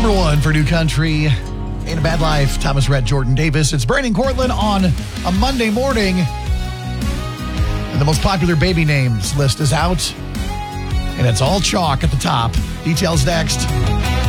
Number one for New Country, Ain't a Bad Life, Thomas Rhett, Jordan Davis. It's Brandon Cortland on a Monday morning. And the most popular baby names list is out. And it's all chalk at the top. Details next.